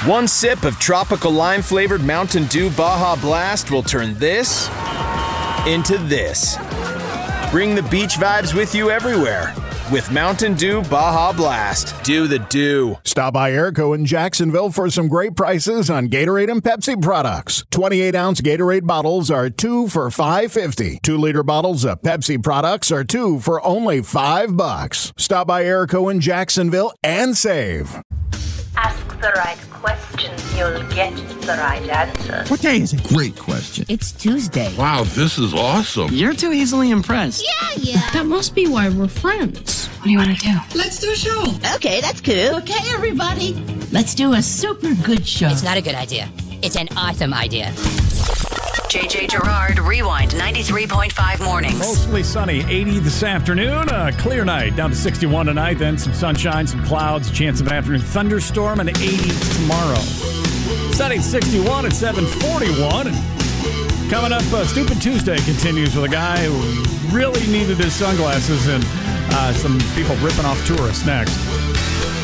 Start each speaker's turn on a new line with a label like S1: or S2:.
S1: One sip of tropical lime-flavored Mountain Dew Baja Blast will turn this into this. Bring the beach vibes with you everywhere with Mountain Dew Baja Blast. Do the dew.
S2: Stop by Airco in Jacksonville for some great prices on Gatorade and Pepsi products. 28-ounce Gatorade bottles are 2 for $5.50. 2-liter bottles of Pepsi products are 2 for only $5. Stop by Airco in Jacksonville and save.
S3: Ask the right questions, you'll get the right answers.
S4: What day is it?
S5: Great question.
S6: It's Tuesday.
S5: Wow, this is awesome.
S4: You're too easily impressed.
S6: Yeah.
S7: That must be why we're friends.
S3: What do you want to do?
S7: Let's do a show.
S6: Okay, that's cool.
S7: Okay, everybody.
S6: Let's do a super good show.
S8: It's not a good idea. It's an awesome idea.
S9: JJ Gerard, Rewind 93.5 mornings.
S10: Mostly sunny, 80 this afternoon. A clear night, down to 61 tonight. Then some sunshine, some clouds, chance of an afternoon thunderstorm, and 80 tomorrow. Sunny, 61 at 7:41. And coming up, Stupid Tuesday continues with a guy who really needed his sunglasses and some people ripping off tourists next.